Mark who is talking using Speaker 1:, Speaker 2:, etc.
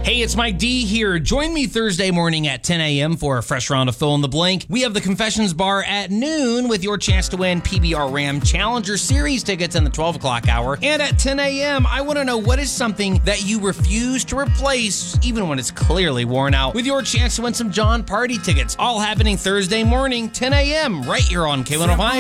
Speaker 1: Hey, it's Mike D here. Join me Thursday morning at 10 a.m. for a fresh round of Fill in the Blank. We have the Confessions Bar at noon with your chance to win PBR Ram Challenger Series tickets in the 12 o'clock hour. And at 10 a.m., I want to know what is something that you refuse to replace, even when it's clearly worn out, with your chance to win some John Party tickets. All happening Thursday morning, 10 a.m., right here on K105.